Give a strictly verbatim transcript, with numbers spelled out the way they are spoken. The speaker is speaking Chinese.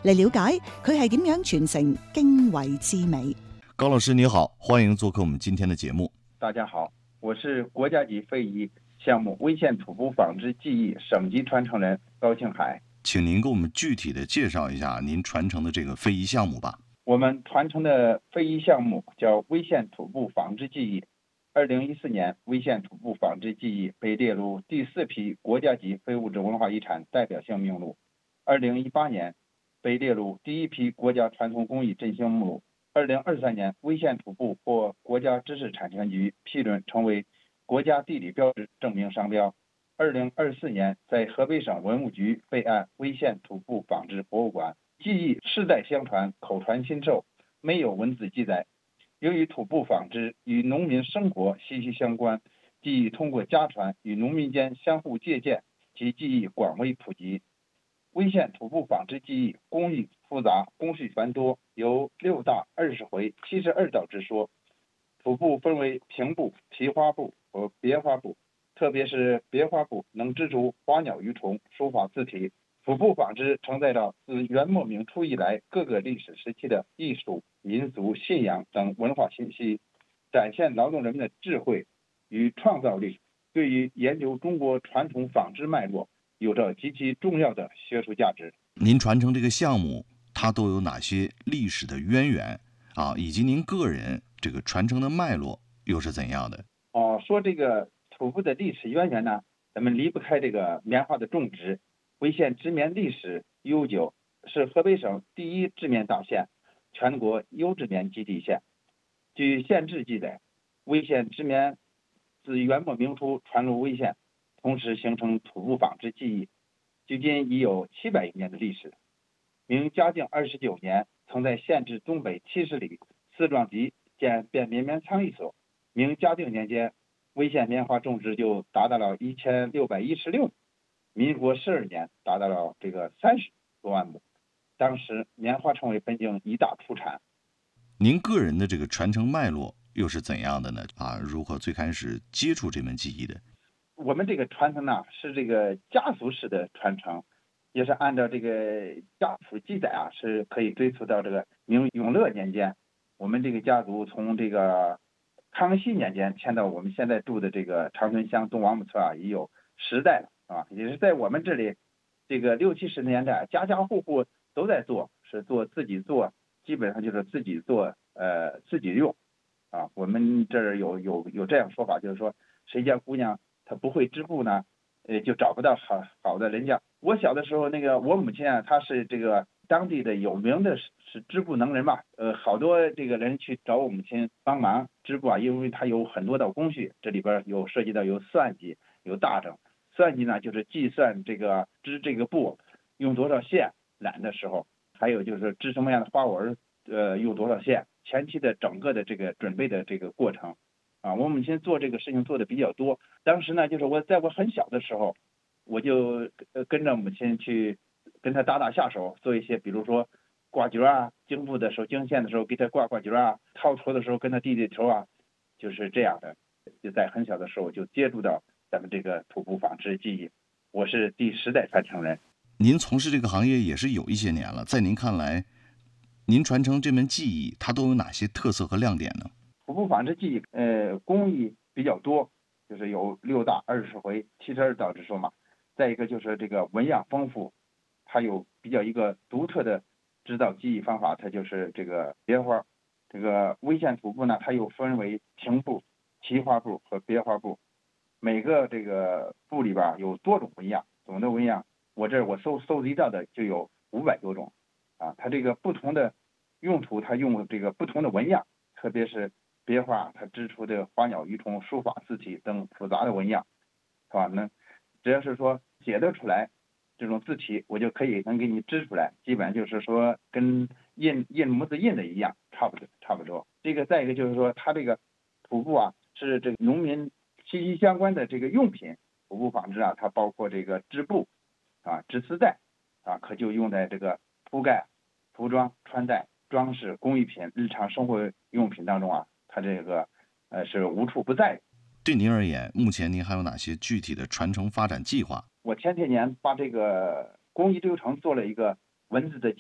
嚟了解佢係點樣傳承經緯之美。 高老師你好，歡迎做客我們今天的節目。 大家好，我是國家級非遺項目魏縣土布紡織技藝省級傳承人高慶海。 請您給我們具體的介紹一下您傳承的這個非遺項目吧。 我們傳承的非遺項目叫魏縣土布紡織技藝。二零一四年，魏縣土布紡織技藝被列入第四批國家級非物質文化遺產代表性名錄。二零一八年，被列入第一批國家傳統工藝振興目錄。二零二三年，魏縣土布獲國家知識產權局批准成為國家地理標誌證明商標。二零二四年，在河北省文物局備案魏縣土布紡織博物館。技藝世代相傳，口傳心授，沒有文字記載。由於土布紡織與農民生活息息相關，技藝通過家傳與農民間相互借鑑，其技藝廣為普及。魏縣土布紡織技藝工藝複雜，工序繁多，有六大二十回、七十二道之說。土布分為平布、提花布和別花布，特別是別花布能織出花鳥魚蟲、書法字體。土布紡織承載着自元末明初以來各個歷史時期的藝術、民俗、信仰等文化信息，展現勞動人民的智慧與創造力，對於研究中國傳統紡織脈絡有着極其重要的學術價值。 您傳承這個項目，它都有哪些歷史的淵源啊？以及您個人這個傳承的脈絡又是怎樣的？ 哦，說這個土布的歷史淵源呢，咱們離不開這個棉花的種植。魏縣織棉歷史悠久，是河北省第一織棉大縣，全國優織棉基地縣。據縣志記載，魏縣織棉自元末明初傳入魏縣，同時形成土布紡織技藝，距今已有七百餘年的歷史。明嘉靖二十九年，曾在縣治東北七十里四莊集建便棉棉倉一所。明嘉靖年間，魏縣棉花種植就達到了一千六百一十六亩。民國十二年達到了這個三十多萬畝，當時棉花成為本境一大出產。 您個人的這個傳承脈絡又是怎樣的呢？啊，如何最開始接觸這門技藝的？ 我們這個傳承呢，是這個家族式的傳承，也是按照這個家譜記載啊，是可以追溯到這個明永樂年間。我們這個家族從這個康熙年間遷到我們現在住的這個長春鄉東王母村啊，已有十代了。啊，也是在我們這裡，這個六七十年代，家家戶戶都在做，是做自己做，基本上就是自己做，呃，自己用。啊，我們這兒有有有這樣說法，就是說，誰家姑娘她不會織布呢，呃，就找不到好好的人家。我小的時候，那個我母親啊，她是這個當地的有名的是織布能人嘛，呃，好多這個人去找我母親幫忙織布啊，因為她有很多道工序，這裡邊有涉及到有算計，有大整。算計呢，就是計算這個織這個布用多少線染的時候，還有就是織什麼樣的花紋，呃，用多少線，前期的整個的這個準備的這個過程，啊，我母親做這個事情做的比較多。當時呢，就是我在我很小的時候，我就跟着母親去跟她打打下手，做一些，比如說掛角啊，經布的時候經線的時候給她掛掛角啊，套頭的時候跟她遞遞頭啊，就是這樣的。就在很小的時候就接觸到咱們這個土布紡織技藝，我是第十代傳承人。 您從事這個行業也是有一些年了，在您看來，您傳承這門技藝，它都有哪些特色和亮點呢？ 土布紡織技藝，呃，工藝比較多，就是有六大二十回、七十二道之說嘛。再一個就是這個紋樣豐富，它有比較一個獨特的織造技藝方法，它就是這個別花。這個魏縣土布呢，它又分為平布、提花布和別花布。每個這個布裡邊有多種紋樣，總的紋樣我這我搜搜集到的就有五百多種，啊，它這個不同的用途，它用這個不同的紋樣，特別是別花，它織出的花鳥魚蟲、書法字體等複雜的紋樣，是吧？那只要是說寫得出來這種字體，我就可以能給你織出來，基本上就是說跟印印模子印的一樣，差不多差不多。這個再一個就是說，它這個土布啊，是這個農民息息相關的這個用品。土布紡織啊，它包括這個織布啊、織絲帶啊，可就用在這個鋪蓋、服裝、穿戴、裝飾、工藝品、日常生活用品當中啊，它這個呃是無處不在。 對您而言，目前您還有哪些具體的傳承發展計劃？ 我前些年把這個工藝流程做了一個文字的